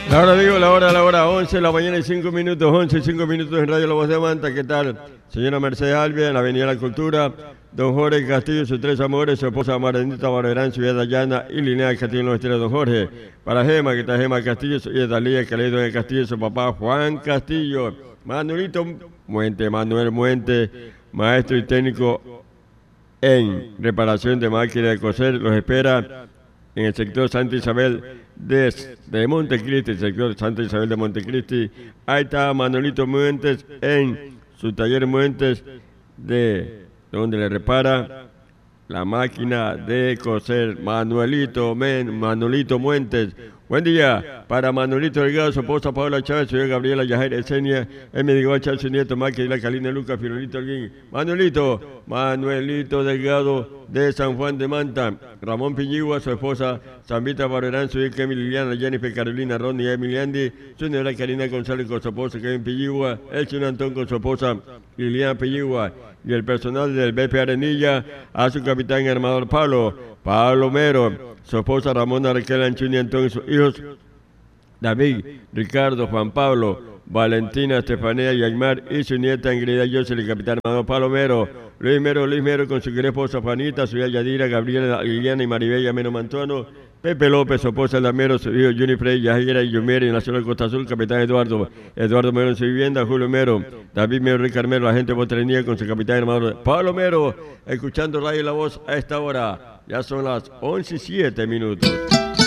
La hora, 11 de la mañana y 5 minutos, 11 y 5 minutos en Radio La Voz de Manta. ¿Qué tal? Señora Mercedes Alvia, en la Avenida La Cultura. Don Jorge Castillo, sus tres amores, su esposa Maranita Barberán, su hija Dayana y Linnea Castillo en los estilos. Don Jorge. Para Gema, que está Gema Castillo, su hija Dalía, que le en Castillo, su papá Juan Castillo. Manuelito Muente, Manuel Muente, maestro y técnico en reparación de máquinas de coser. Los espera en el sector Santa Isabel de Montecristi, el sector Santa Isabel de Montecristi. Ahí está Manuelito Muentes en su taller Muentes, de donde le repara la máquina de coser. Manuelito Muentes. Buen día para Manuelito Delgado, su esposa Paula Chávez, su hija Gabriela Yajair Esenia, el médico Chávez, su nieto Maqui y la Calina Lucas, Firulito Alguín. Manuelito Delgado de San Juan de Manta. Ramón Piñigua, su esposa Zambita Barberán, su hija Emiliana, Jennifer Carolina Ronnie Emiliandi, su señora Karina González con su esposa Kevin Piñigua, el señor Antón con su esposa Liliana Piñigua, y el personal del BP Arenilla, a su capitán armador Pablo Mero, su esposa Ramona Raquel Anchuni Antón, sus hijos David, Ricardo, Juan Pablo, Valentina, Estefanía y Aymar, y su nieta Ingrida José, el capitán armador Pablo Mero, Luis Mero con su querida esposa Juanita, su hija Yadira, Gabriela, Liliana y Maribella Meno Mantuano, Pepe López, su esposa Lamero, su hijo Juni Frey, Yajira y Yumeri, Nacional Costa Azul, capitán Eduardo Mero en su vivienda, Julio Mero, David Mero, Ricardo Mero, agente de Botrenía con su capitán armador Pablo Mero, escuchando Radio La Voz a esta hora. Ya son las 11:07 minutos.